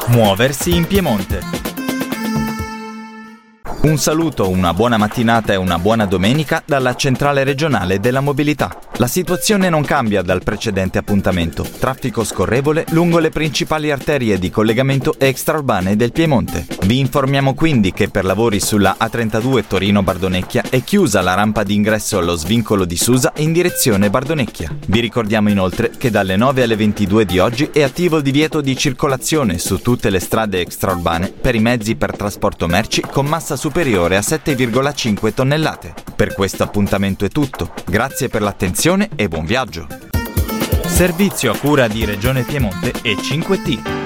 Muoversi in Piemonte. Un saluto, una buona mattinata e una buona domenica dalla Centrale Regionale della Mobilità. La situazione non cambia dal precedente appuntamento. Traffico scorrevole lungo le principali arterie di collegamento extraurbane del Piemonte. Vi informiamo quindi che per lavori sulla A32 Torino-Bardonecchia è chiusa la rampa di ingresso allo svincolo di Susa in direzione Bardonecchia. Vi ricordiamo inoltre che dalle 9 alle 22 di oggi è attivo il divieto di circolazione su tutte le strade extraurbane per i mezzi per trasporto merci con massa superiore a 7,5 tonnellate. Per questo appuntamento è tutto. Grazie per l'attenzione e buon viaggio. Servizio a cura di Regione Piemonte e 5T.